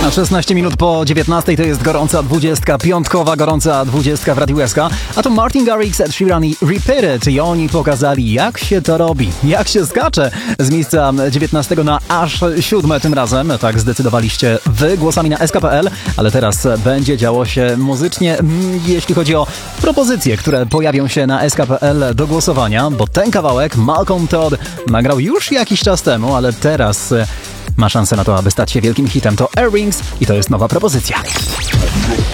Na 16 minut po 19 to jest gorąca 20, piątkowa gorąca 20 w Radiu SK. A to Martin Garrix, Ed Sheeran i Repeat It. I oni pokazali, jak się to robi, jak się skacze z miejsca 19 na aż 7 tym razem. Tak zdecydowaliście wy głosami na sk.pl, ale teraz będzie działo się muzycznie, jeśli chodzi o propozycje, które pojawią się na sk.pl do głosowania, bo ten kawałek Malcolm Todd nagrał już jakiś czas temu, ale teraz ma szansę na to, aby stać się wielkim hitem. To Earrings i to jest nowa propozycja.